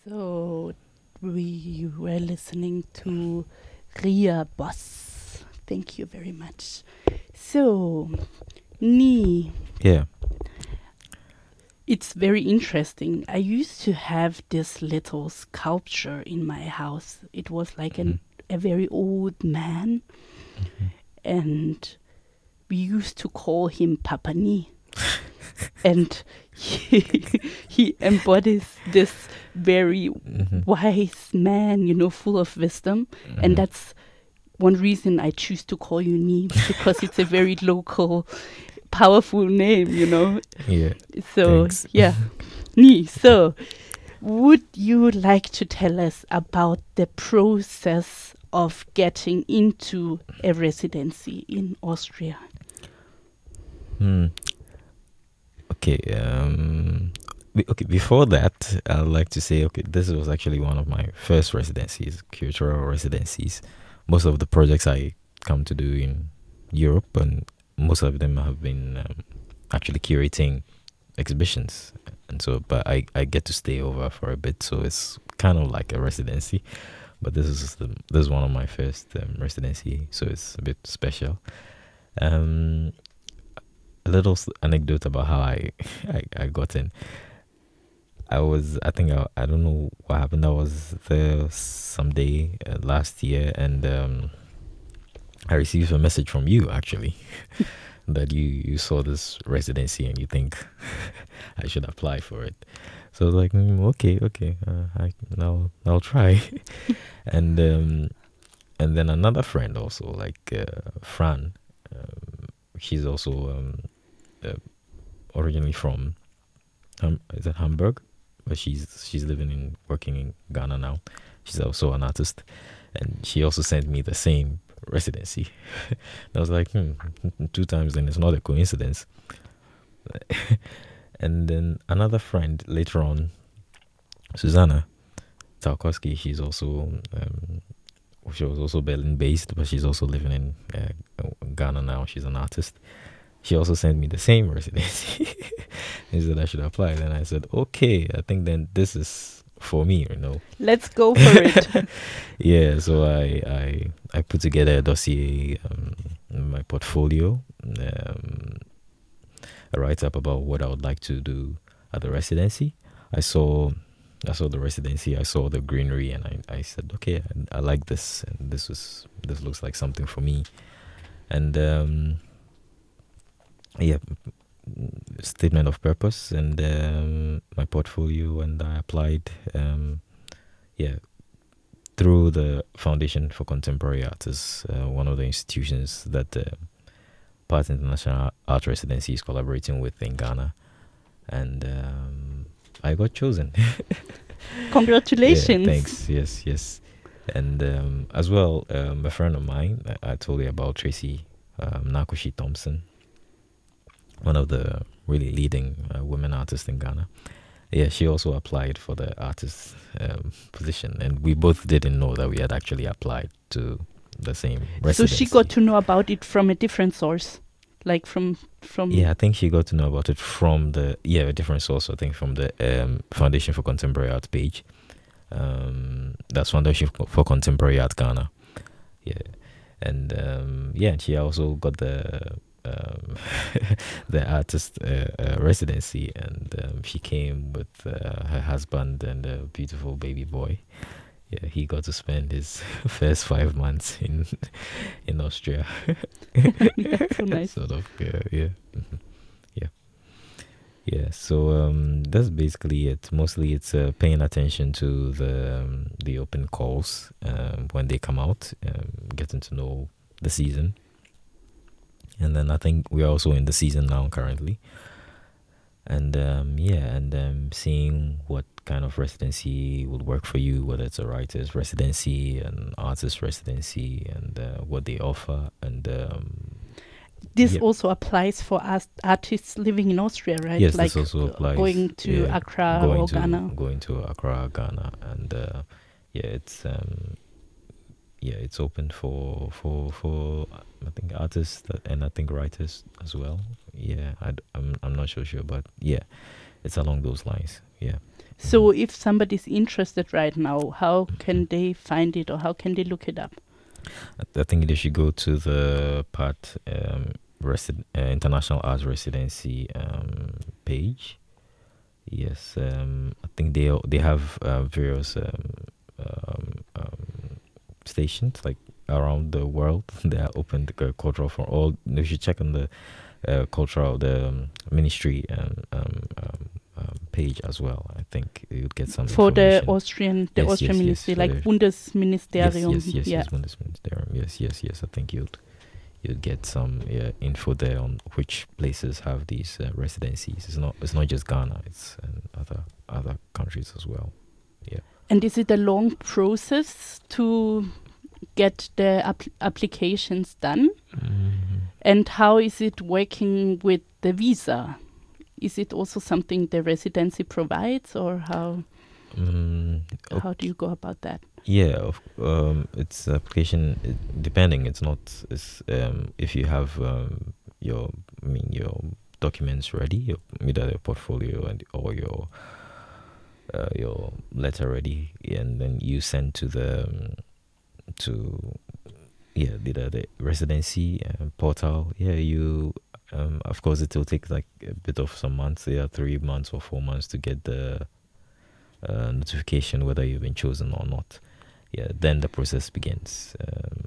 So we were listening to Ria Boss. Thank you very much. So, Ni, Yeah. it's very interesting. I used to have this little sculpture in my house. It was like Mhm. a very old man, Mhm. and we used to call him Papa Ni. And he embodies this very Mhm. wise man, full of wisdom. And Mhm. that's one reason I choose to call you Ni, because it's a very local, powerful name. Yeah. So, Thanks. yeah, Ni. So, would you like to tell us about the process of getting into a residency in Austria? Hmm. Okay. Okay. Before that, I'd like to say, okay, this was actually one of my first residencies, cultural residencies. Most of the projects I come to do in Europe, and most of them have been actually curating exhibitions, and so, but I get to stay over for a bit, so it's kind of like a residency. But this is one of my first residency, so it's a bit special. Um, a little anecdote about how I got in. I think I don't know what happened. I was there someday last year, and I received a message from you actually that you saw this residency and you think I should apply for it. So I was like, okay, I'll try. and and then another friend also, like Fran. She's also uh, originally from is it Hamburg, but she's living in working in Ghana now. She's also an artist, and she also sent me the same residency. I was like, two times, then it's not a coincidence. And then another friend later on, Susanna Tarkowski, she was also Berlin based, but she's also living in Ghana now. She's an artist. She also sent me the same residency. He said I should apply. Then I said, okay, I think then this is for me. Let's go for it. Yeah, so I put together a dossier, my portfolio, a write up about what I would like to do at the residency. I saw I saw the residency, I saw the greenery, and I said, okay, I like this, and this looks like something for me. And yeah, statement of purpose and my portfolio, and I applied. Yeah, through the Foundation for Contemporary Art is one of the institutions that Path International Art Residency is collaborating with in Ghana, and I got chosen. Yeah, Congratulations. thanks. Yes, yes. And as well, a friend of mine, I told you about Tracy Nakushi Thompson, one of the really leading women artists in Ghana. Yeah, she also applied for the artist position, and we both didn't know that we had actually applied to the same So she got residency. to know about it from a different source, like from. Yeah, I think she got to know about it from a different source. I think from the Foundation for Contemporary Art page. That's Foundation for Contemporary Art Ghana. Yeah, and and she also got the the artist residency, and she came with her husband and a beautiful baby boy. Yeah, he got to spend his first 5 months in Austria. That's so nice. Sort of, yeah. Yeah. Yeah, so that's basically it. Mostly, it's paying attention to the open calls when they come out, getting to know the season, and then I think we're also in the season now currently, and seeing what kind of residency would work for you, whether it's a writer's residency, an artist residency, and what they offer, and This yeah, also applies for us artists living in Austria, right? yes, this Like also applies. going to Yeah, Accra or Ghana. going to Accra, Ghana, and yeah, it's open for I think artists and I think writers as well. Yeah, I'm not so sure, but yeah, it's along those lines. Yeah. So if somebody's interested right now, how can they find it or how can they look it up? I think they should go to the part International Arts Residency page. Yes, I think they have various stations like around the world. They are open to cultural for all. You should check on the cultural the ministry page as well. I think you'd get some For the information. Austrian ministry, like Bundesministerium. Yes, Bundesministerium. Yes. I think you'd get some info there on which places have these residencies. It's not just Ghana. It's other countries as well. Yeah. And is it a long process to get the applications done? And how is it working with the visa? Is it also something the residency provides, or how do you go about that? Yeah, it's application depending. It's not. It's if you have your documents ready, either your portfolio or your letter ready, and then you send to the the residency portal. You of course it will take like a bit of some months, 3 months or 4 months to get the notification whether you've been chosen or not. Then the process begins.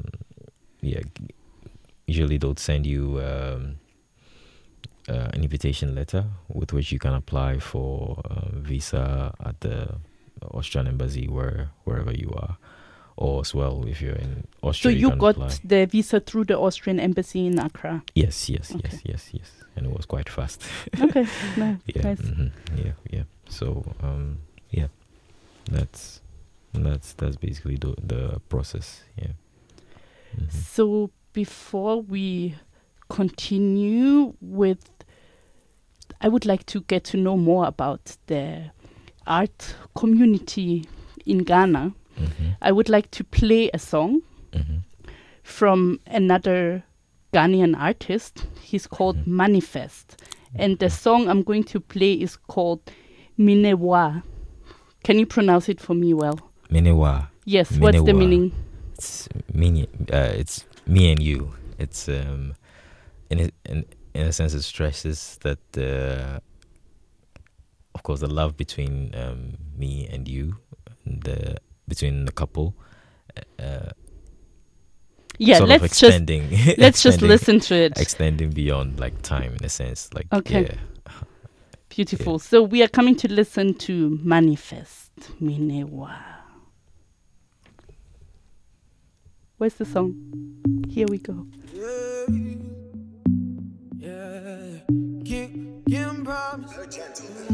Usually they'll send you an invitation letter with which you can apply for visa at the Austrian embassy wherever you are. Or as well, if you're in Austria, so you got apply. the visa through the Austrian embassy in Accra? Yes, Okay. yes, and it was quite fast. Okay, no, nice. Yeah. So, that's basically the process. Yeah. So before we continue with, I would like to get to know more about the art community in Ghana. I would like to play a song from another Ghanaian artist. He's called Manifest. And the song I'm going to play is called Minewa. Can you pronounce it for me well? Minewa. Yes, what's the Minewa. meaning? It's me and you. It's in a sense it stresses that of course the love between me and you, and between the couple. Let's just listen to it. Extending beyond like time in a sense, like Okay. yeah. Beautiful. Yeah. So we are coming to listen to Manifest Minewa. Where's the song? Here we go. Yeah. Can't promise.